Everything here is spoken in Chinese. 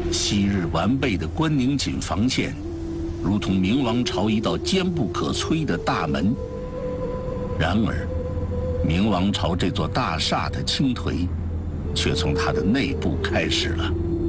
昔日完备的关宁锦防线，如同明王朝一道坚不可摧的大门。然而，明王朝这座大厦的倾颓，却从它的内部开始了。